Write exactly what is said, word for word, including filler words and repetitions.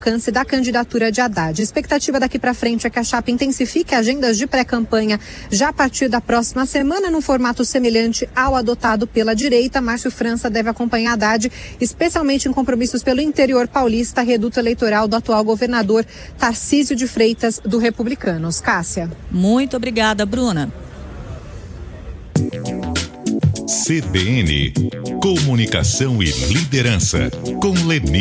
alcance da candidatura de Haddad. A expectativa daqui para frente é que a chapa intensifique agendas de pré-campanha já a partir da próxima semana, num formato semelhante ao adotado pela direita. Márcio França deve acompanhar Haddad, especialmente em compromissos pelo interior paulista, reduto eleitoral do atual governador Tarcísio de Freitas, do Republicanos. Cássia. Muito obrigada, Bruna. C B N, Comunicação e Liderança, com Leni